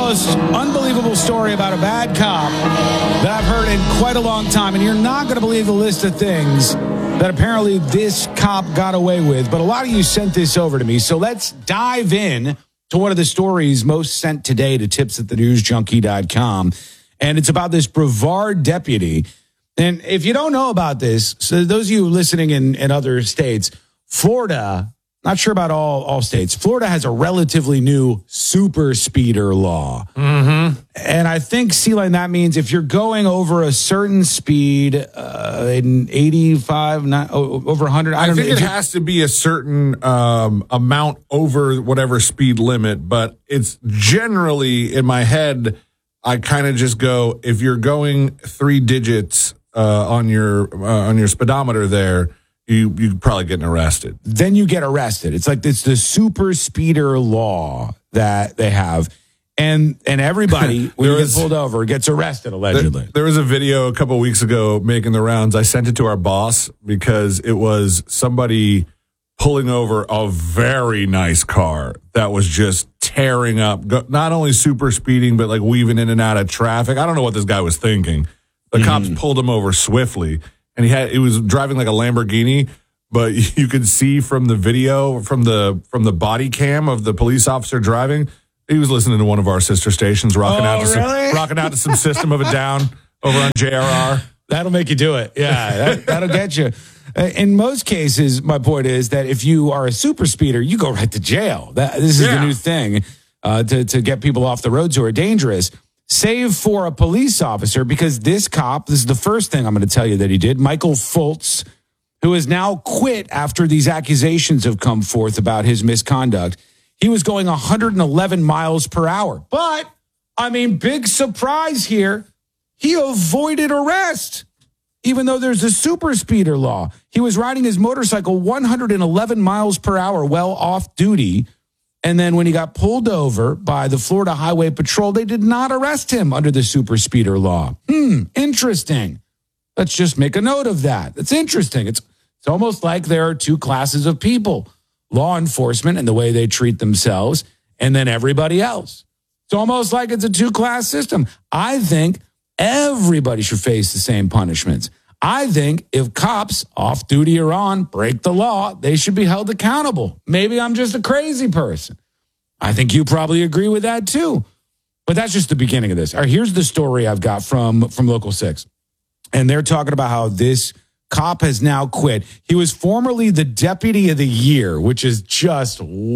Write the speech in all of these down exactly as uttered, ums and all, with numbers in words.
most unbelievable story about a bad cop that I've heard in quite a long time, and you're not going to believe the list of things that apparently this cop got away with, but a lot of you sent this over to me, so let's dive in to one of the stories most sent today to tips at the news junkie dot com, and it's about this Brevard deputy. And if you don't know about this, so those of you listening in, in other states, Florida, not sure about all, all states, Florida has a relatively new super speeder law. Mm-hmm. And I think, C-Line, that means if you're going over a certain speed, uh, in eighty-five, not, over one hundred, I, I don't think know. it has to be a certain um, amount over whatever speed limit, but it's generally, in my head, I kind of just go, if you're going three digits uh, on your uh, on your speedometer there, you you probably getting arrested. Then you get arrested. It's like it's the super speeder law that they have. And and everybody, when you get pulled over, gets arrested, allegedly. There, there was a video a couple of weeks ago making the rounds. I sent it to our boss because it was somebody pulling over a very nice car that was just tearing up, not only super speeding, but like weaving in and out of traffic. I don't know what this guy was thinking. The mm-hmm. cops pulled him over swiftly, and he had it was driving like a Lamborghini, but you could see from the video, from the from the body cam of the police officer driving, he was listening to one of our sister stations, rocking oh, out to really? some, rocking out to some System of a Down over on J R R. That'll make you do it. Yeah, that, that'll get you. In most cases, my point is that if you are a super speeder, you go right to jail. That, this is yeah. the new thing uh, to, to get people off the roads who are dangerous. Save for a police officer, because this cop, this is the first thing I'm going to tell you that he did, Michael Fultz, who has now quit after these accusations have come forth about his misconduct. He was going one hundred eleven miles per hour. But, I mean, big surprise here. He avoided arrest, even though there's a super speeder law. He was riding his motorcycle one hundred eleven miles per hour well off duty. And then when he got pulled over by the Florida Highway Patrol, they did not arrest him under the super speeder law. Hmm, interesting. Let's just make a note of that. It's interesting. It's, it's almost like there are two classes of people. Law enforcement and the way they treat themselves, and then everybody else. It's almost like it's a two-class system. I think everybody should face the same punishments. I think if cops, off duty or on, break the law, they should be held accountable. Maybe I'm just a crazy person. I think you probably agree with that too. But that's just the beginning of this. All right, here's the story I've got from, from Local six. And they're talking about how this cop has now quit. He was formerly the deputy of the year, which is just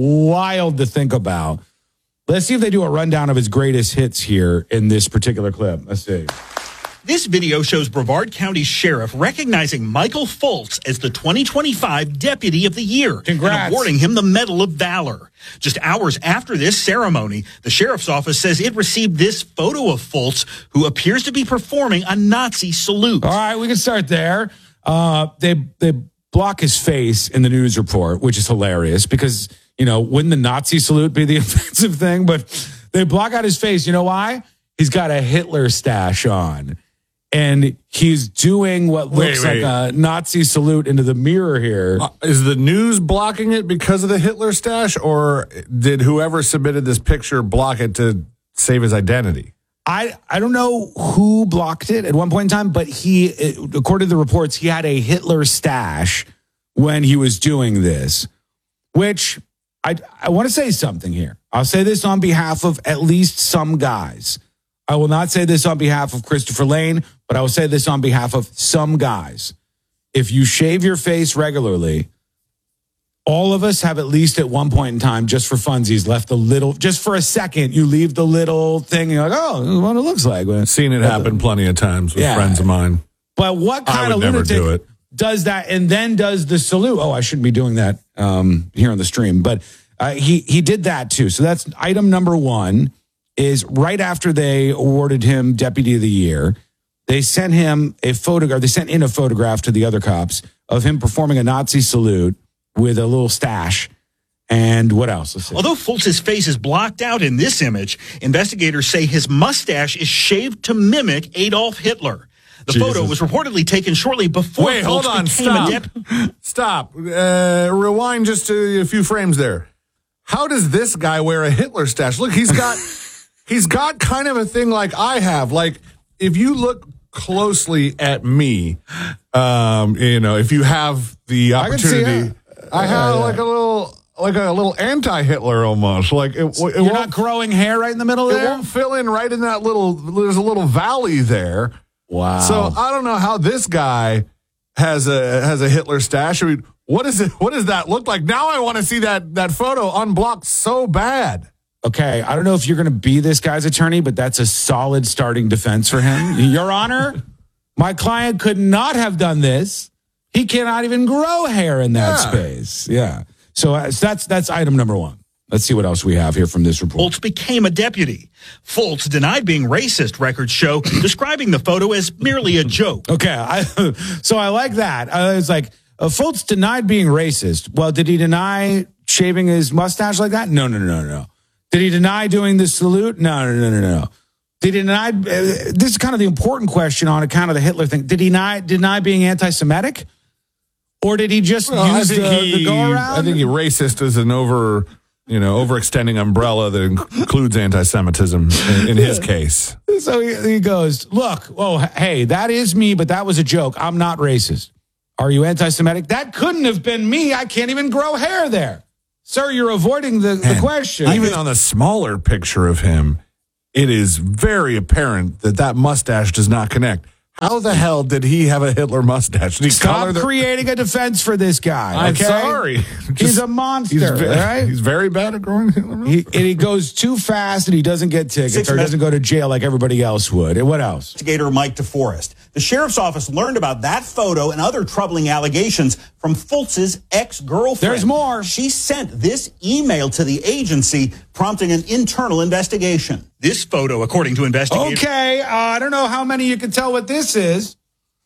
wild to think about. Let's see if they do a rundown of his greatest hits here in this particular clip. Let's see. This video shows Brevard County Sheriff recognizing Michael Fultz as the twenty twenty-five Deputy of the Year. Congrats. And awarding him the Medal of Valor. Just hours after this ceremony, the sheriff's office says it received this photo of Fultz, who appears to be performing a Nazi salute. All right, we can start there. Uh, they they block his face in the news report, which is hilarious because, you know, wouldn't the Nazi salute be the offensive thing? But they block out his face. You know why? He's got a Hitler stash on. And he's doing what looks wait, wait. like a Nazi salute into the mirror here. Uh, is the news blocking it because of the Hitler stash, or did whoever submitted this picture block it to save his identity? I, I don't know who blocked it at one point in time, but he, according to the reports, he had a Hitler stash when he was doing this, which I, I want to say something here. I'll say this on behalf of at least some guys. I will not say this on behalf of Christopher Lane, but I will say this on behalf of some guys. If you shave your face regularly, all of us have at least at one point in time, just for funsies, left a little, just for a second, you leave the little thing and you're like, oh, this is what it looks like. I've seen it happen plenty of times with yeah. friends of mine. But what kind of lunatic do it. does that and then does the salute? Oh, I shouldn't be doing that um, here on the stream. But uh, he, he did that too. So that's item number one. Is right after they awarded him Deputy of the Year, they sent him a photograph. They sent in a photograph to the other cops of him performing a Nazi salute with a little stash. And what else? Let's see. Although Fultz's face is blocked out in this image, investigators say his mustache is shaved to mimic Adolf Hitler. The Jesus. photo was reportedly taken shortly before Wait, Fultz hold on. became Stop. a deputy. Stop. Uh, rewind just to a few frames there. How does this guy wear a Hitler stash? Look, he's got... he's got kind of a thing like I have. Like, if you look closely at me, um, you know, if you have the I can see opportunity, it. I, have Uh, like a little, like a little anti-Hitler almost. Like, it, it You're won't, not growing hair right in the middle it there? won't fill in right in that little. There's a little valley there. Wow. So I don't know how this guy has a has a Hitler stash. I mean, what is it? What does that look like? Now I want to see that that photo unblocked so bad. Okay, I don't know if you're going to be this guy's attorney, but that's a solid starting defense for him. Your Honor, my client could not have done this. He cannot even grow hair in that Yeah. space. Yeah. So, uh, so that's that's item number one. Let's see what else we have here from this report. Fultz became a deputy. Fultz denied being racist, records show, describing the photo as merely a joke. Okay, I, so I like that. I was like, uh, Fultz denied being racist. Well, did he deny shaving his mustache like that? No, no, no, no, no. Did he deny doing the salute? No, no, no, no, no. Did he deny? Uh, this is kind of the important question on account of the Hitler thing. Did he deny, deny being anti-Semitic, or did he just Well, use the, the go around? I think he racist is an over, you know, overextending umbrella that includes anti-Semitism in, in his case. So he, he goes, look, oh, hey, that is me, but that was a joke. I'm not racist. Are you anti-Semitic? That couldn't have been me. I can't even grow hair there. Sir, you're avoiding the, the question. Even on the smaller picture of him, it is very apparent that that mustache does not connect. How the hell did he have a Hitler mustache? Did he color Stop the- creating a defense for this guy. I'm okay? sorry. He's Just- a monster, He's, ve- right? he's very bad at growing Hitler. He, and he goes too fast and he doesn't get tickets Six or men- doesn't go to jail like everybody else would. And what else? Investigator Mike DeForest. The sheriff's office learned about that photo and other troubling allegations from Fultz's ex-girlfriend. There's more. She sent this email to the agency, prompting an internal investigation. This photo, according to investigators, Okay, uh, I don't know how many you can tell what this is.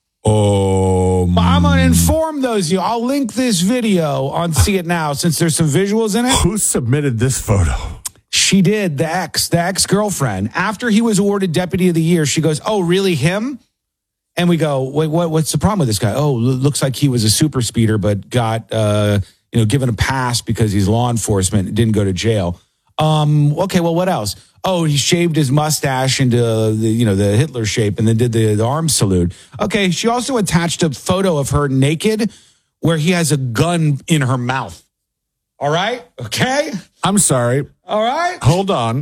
Oh, But I'm going to inform those of you. I'll link this video on See It Now since there's some visuals in it. who submitted this photo? She did, the ex, the ex-girlfriend. After he was awarded Deputy of the Year, she goes, oh, really, him? And we go, wait, what, what's the problem with this guy? Oh, looks like he was a super speeder, but got, uh, you know, given a pass because he's law enforcement and didn't go to jail. Um, okay, well, what else? Oh, he shaved his mustache into the, you know, the Hitler shape and then did the, the arm salute. Okay, she also attached a photo of her naked where he has a gun in her mouth. All right? Okay? I'm sorry. All right? Hold on.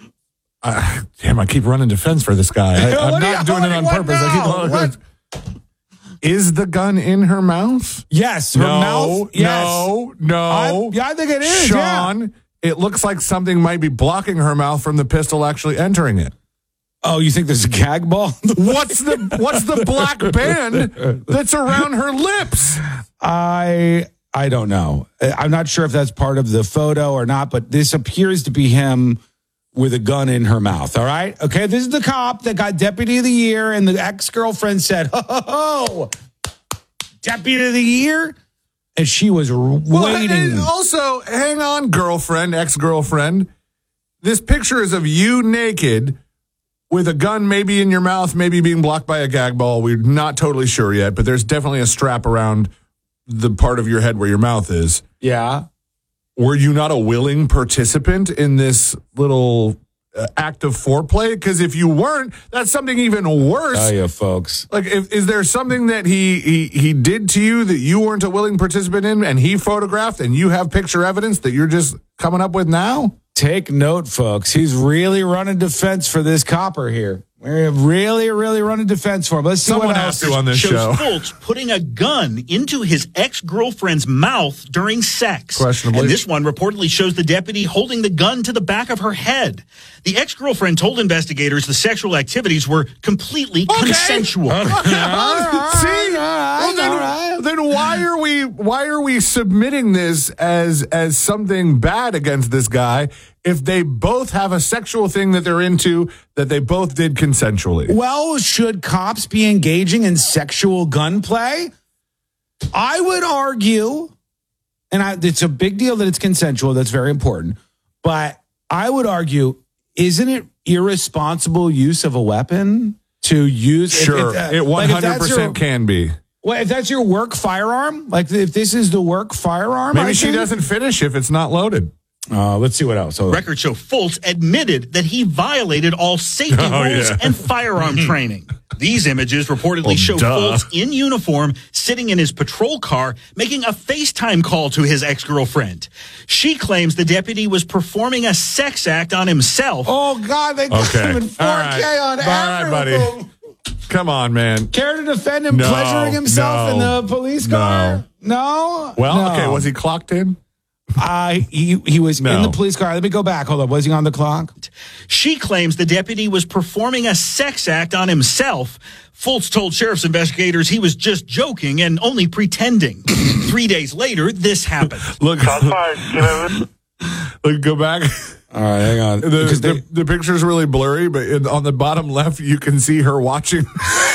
Uh, damn, I keep running defense for this guy. I, I'm What do you- not doing it on what purpose. I keep now? on, Is the gun in her mouth? Yes, her no, mouth. Yes. no, no. I, yeah, I think it is. Sean, yeah. it looks like something might be blocking her mouth from the pistol actually entering it. Oh, you think there's a gag ball? What's the what's the black band that's around her lips? I I don't know. I'm not sure if that's part of the photo or not, but this appears to be him with a gun in her mouth. All right. Okay. This is the cop that got Deputy of the Year, and the ex-girlfriend said, ho, ho, ho, Deputy of the Year. And she was Well, waiting. and also, hang on, girlfriend, ex-girlfriend. This picture is of you naked with a gun maybe in your mouth, maybe being blocked by a gag ball. We're not totally sure yet, but there's definitely a strap around the part of your head where your mouth is. Yeah. Were you not a willing participant in this little uh, act of foreplay? Because if you weren't, that's something even worse. Oh, yeah, folks. Like, if, is there something that he, he he did to you that you weren't a willing participant in, and he photographed, and you have picture evidence that you're just coming up with now? Take note, folks. He's really running defense for this copper here. We're really, really running defense for him. Let's see Someone what has else. to on this shows show. Fultz putting a gun into his ex-girlfriend's mouth during sex. Questionably. And this one reportedly shows the deputy holding the gun to the back of her head. The ex-girlfriend told investigators the sexual activities were completely consensual. Okay. right, See, all right, well, then, all right. then why are we why are we submitting this as as something bad against this guy if they both have a sexual thing that they're into that they both did consensually? Well, should cops be engaging in sexual gunplay? I would argue, and I, it's a big deal that it's consensual. That's very important. But I would argue, isn't it irresponsible use of a weapon to use? if- Sure, if, uh, it like, one if hundred that's your- percent can be. Well, if that's your work firearm, like if this is the work firearm, Maybe I she think- doesn't finish if it's not loaded. Uh, let's see what else. Hold on. Records show Fultz admitted that he violated all safety Oh, rules yeah. and firearm training. These images reportedly Well, show duh. Fultz in uniform sitting in his patrol car making a FaceTime call to his ex-girlfriend. She claims the deputy was performing a sex act on himself. Oh, God, they got Okay. him in four K All right. on All right, everything. buddy. Come on, man. Care to defend him No, pleasuring himself in no, the police car? No. Well, No. okay. Was he clocked in? Uh, he, he was No. in the police car. Let me go back. Hold on. Was he on the clock? She claims the deputy was performing a sex act on himself. Fultz told sheriff's investigators he was just joking and only pretending. Three days later, this happened. Look, look, go back. All right, hang on. The, Because they, the, the picture's really blurry, but in, on the bottom left, you can see her watching.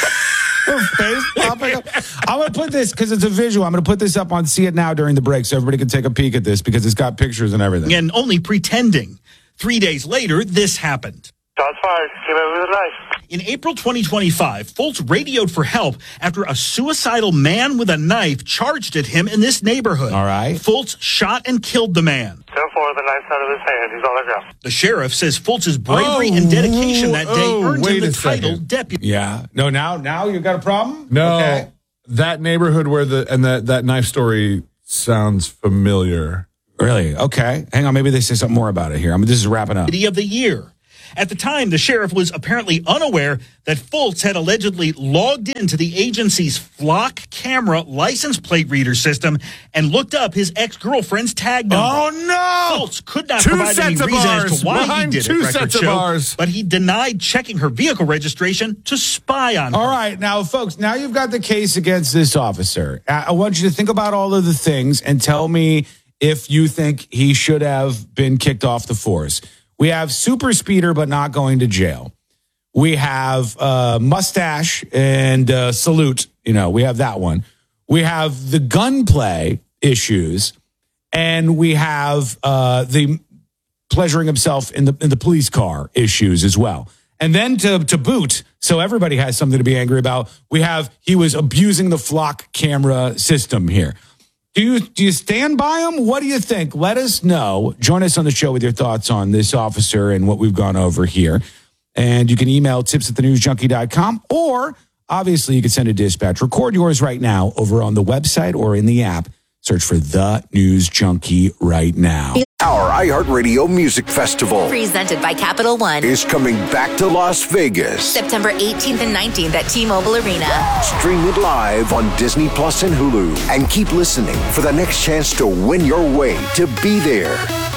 her face popping up. I'm going to put this, because it's a visual, I'm going to put this up on See It Now during the break so everybody can take a peek at this because it's got pictures and everything. And only pretending. Three days later, this happened. Shots fired. Came in with a knife. In April twenty twenty-five, Fultz radioed for help after a suicidal man with a knife charged at him in this neighborhood. All right. Fultz shot and killed the man. ten four, the knife's out of his hand. He's on the ground. The sheriff says Fultz's bravery Oh, and dedication that day oh, earned wait him the a title second. deputy. Yeah. No, now now you've got a problem? No, Okay. that neighborhood where the and that that knife story sounds familiar. Really? Okay. Hang on. Maybe they say something more about it here. I mean, this is wrapping up. Of the year. At the time, the sheriff was apparently unaware that Fultz had allegedly logged into the agency's Flock camera license plate reader system and looked up his ex-girlfriend's tag number. Oh, no! Fultz could not Two provide any sets of reason as bars. to why Behind he did two it, record sets of show, bars. but he denied checking her vehicle registration to spy on her. All right. Now, folks, now you've got the case against this officer. I I want you to think about all of the things and tell me if you think he should have been kicked off the force. We have super speeder, but not going to jail. We have uh, mustache and uh, salute. You know, we have that one. We have the gunplay issues, and we have uh, the pleasuring himself in the in the police car issues as well. And then to to boot, so everybody has something to be angry about. We have he was abusing the Flock camera system here. Do you do you stand by him? What do you think? Let us know. Join us on the show with your thoughts on this officer and what we've gone over here. And you can email tips at the news junkie dot com, or obviously you can send a dispatch. Record yours right now over on the website or in the app. Search for The News Junkie right now. Our iHeartRadio Music Festival Presented by Capital One. is coming back to Las Vegas. September eighteenth and nineteenth at T-Mobile Arena. Stream it live on Disney Plus and Hulu. And keep listening for the next chance to win your way to be there.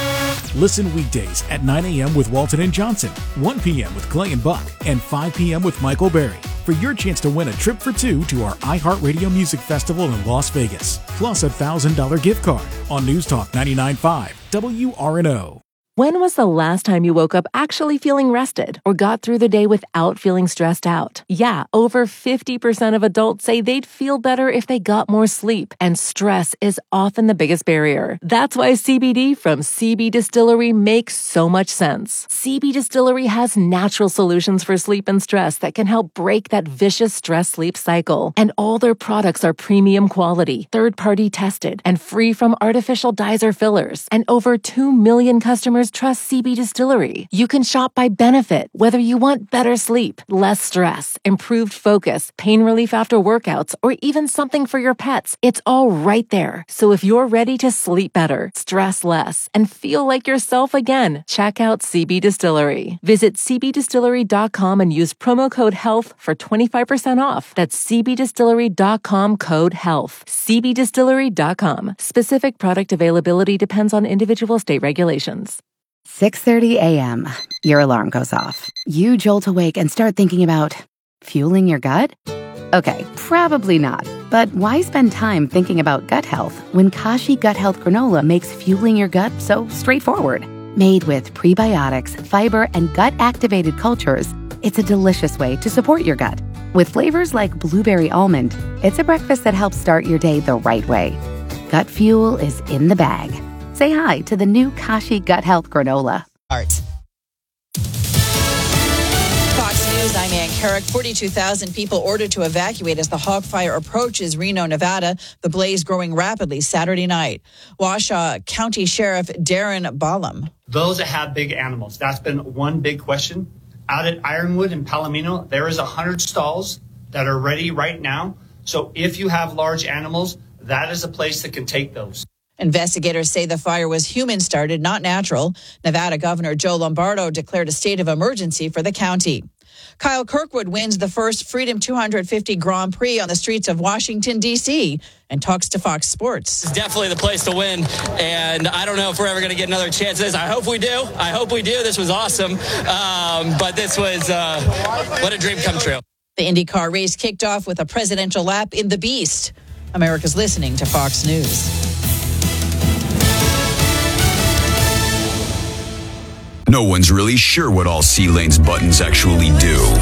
Listen weekdays at nine a.m. with Walton and Johnson, one p.m. with Clay and Buck, and five p.m. with Michael Berry for your chance to win a trip for two to our iHeartRadio Music Festival in Las Vegas, plus a one thousand dollars gift card on News Talk ninety-nine point five W R N O. When was the last time you woke up actually feeling rested or got through the day without feeling stressed out? Yeah, over fifty percent of adults say they'd feel better if they got more sleep, and stress is often the biggest barrier. That's why C B D from C B Distillery makes so much sense. C B Distillery has natural solutions for sleep and stress that can help break that vicious stress-sleep cycle. And all their products are premium quality, third-party tested, and free from artificial dyes or fillers. And over two million customers trust C B Distillery. You can shop by benefit, whether you want better sleep, less stress, improved focus, pain relief after workouts, or even something for your pets. It's all right there. So if you're ready to sleep better, stress less, and feel like yourself again, check out C B Distillery. Visit c b distillery dot com and use promo code HEALTH for twenty-five percent off. That's c b distillery dot com code HEALTH. c b distillery dot com. Specific product availability depends on individual state regulations. six thirty a.m. Your alarm goes off. You jolt awake and start thinking about fueling your gut? Okay, probably not. But why spend time thinking about gut health when Kashi Gut Health Granola makes fueling your gut so straightforward? Made with prebiotics, fiber, and gut-activated cultures, it's a delicious way to support your gut. With flavors like blueberry almond, it's a breakfast that helps start your day the right way. Gut fuel is in the bag. Say hi to the new Kashi Gut Health Granola. Art. Fox News, I'm Ann Carrick. forty-two thousand people ordered to evacuate as the hog fire approaches Reno, Nevada. The blaze growing rapidly Saturday night. Washoe County Sheriff Darren Ballum. Those that have big animals, that's been one big question. Out at Ironwood and Palomino, there is one hundred stalls that are ready right now. So if you have large animals, that is a place that can take those. Investigators say the fire was human-started, not natural. Nevada Governor Joe Lombardo declared a state of emergency for the county. Kyle Kirkwood wins the first Freedom two fifty Grand Prix on the streets of Washington, D C, and talks to Fox Sports. It's definitely the place to win, and I don't know if we're ever going to get another chance at this. I hope we do. I hope we do. This was awesome, um, but this was, uh, what a dream come true. The IndyCar race kicked off with a presidential lap in the Beast. America's listening to Fox News. No one's really sure what all C-Lane's buttons actually do.